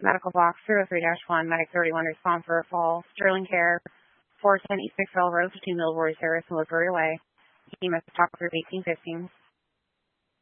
Medical Box 303-1, Medic 31, respond for a fall. Sterling Care, 410 East Bixwell Road, 15 Millboard Terrace, Woodbury Way. He must talk group 1815.